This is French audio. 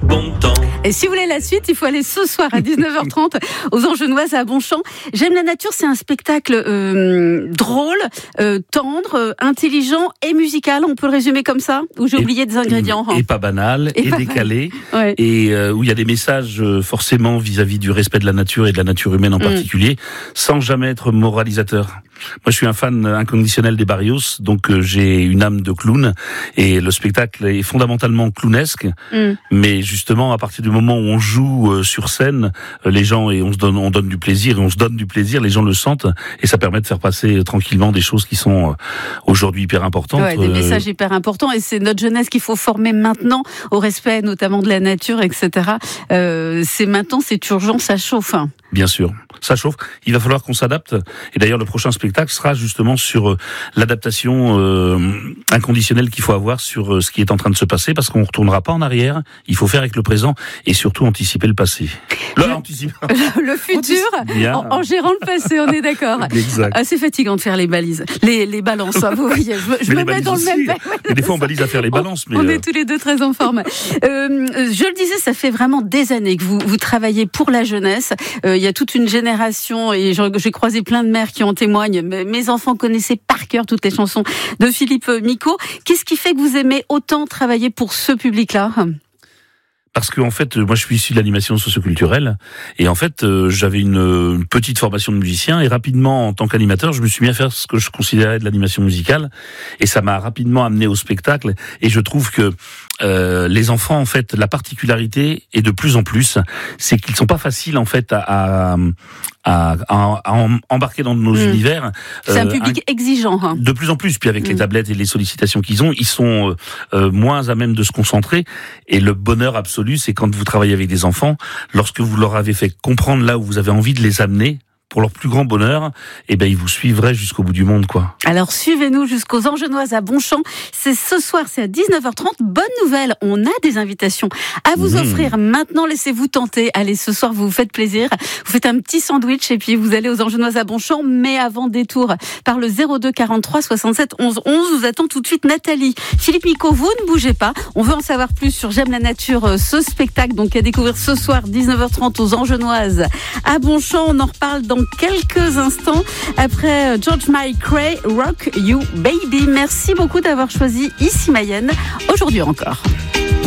bon temps. Et si vous voulez la suite, il faut aller ce soir à 19h30 aux Angenoises à Bonchamp. J'aime la nature, c'est un spectacle drôle, tendre, intelligent et musical. On peut le résumer comme ça? Ou j'ai oublié des ingrédients? Et pas banal, et décalé, ouais. Et où il y a des messages forcément vis-à-vis du respect de la nature et de la nature humaine en particulier, sans jamais être moralisateur. Moi, je suis un fan inconditionnel des Barrios, donc j'ai une âme de clown, et le spectacle est fondamentalement clownesque, mais justement, à partir du moment où on joue sur scène, les gens, et on donne du plaisir, et on se donne du plaisir, les gens le sentent, et ça permet de faire passer tranquillement des choses qui sont aujourd'hui hyper importantes. Ouais, des messages hyper importants, et c'est notre jeunesse qu'il faut former maintenant au respect notamment de la nature, etc. C'est maintenant, c'est urgent, ça chauffe. Bien sûr, ça chauffe. Il va falloir qu'on s'adapte. Et d'ailleurs, le prochain spectacle sera justement sur l'adaptation inconditionnelle qu'il faut avoir sur ce qui est en train de se passer, parce qu'on ne retournera pas en arrière. Il faut faire avec le présent et surtout anticiper le passé. Le futur en gérant le passé, on est d'accord. Exact. C'est fatigant de faire les balises, les balances. Vous voyez, je me mets dans le même. Et des fois, on balise à faire les balances. On est tous les deux très en forme. Je le disais, ça fait vraiment des années que vous travaillez pour la jeunesse. Il y a toute une génération, et j'ai croisé plein de mères qui en témoignent. Mes enfants connaissaient par cœur toutes les chansons de Philippe Micot. Qu'est-ce qui fait que vous aimez autant travailler pour ce public-là ? Parce que en fait, moi je suis issu de l'animation socioculturelle, et en fait j'avais une petite formation de musicien, et rapidement en tant qu'animateur je me suis mis à faire ce que je considérais de l'animation musicale, et ça m'a rapidement amené au spectacle. Et je trouve que les enfants, en fait, la particularité, et de plus en plus, c'est qu'ils sont pas faciles en fait à embarquer dans nos univers. C'est un public exigeant. De plus en plus, puis avec les tablettes et les sollicitations qu'ils ont, ils sont moins à même de se concentrer. Et le bonheur absolu, c'est quand vous travaillez avec des enfants, lorsque vous leur avez fait comprendre là où vous avez envie de les amener, pour leur plus grand bonheur, et ben ils vous suivraient jusqu'au bout du monde, quoi. Alors suivez-nous jusqu'aux Angenoises à Bonchamp. C'est ce soir, c'est à 19h30. Bonne nouvelle, on a des invitations à vous offrir maintenant. Laissez-vous tenter. Allez, ce soir, vous vous faites plaisir. Vous faites un petit sandwich et puis vous allez aux Angenoises à Bonchamp. Mais avant détour par le 02 43 67 11 11, vous attend tout de suite Nathalie. Philippe Micot, vous ne bougez pas. On veut en savoir plus sur J'aime la nature, ce spectacle donc à découvrir ce soir 19h30 aux Angenoises à Bonchamp. On en reparle dans quelques instants après George Michael, Rock You Baby. Merci beaucoup d'avoir choisi Ici Mayenne aujourd'hui encore.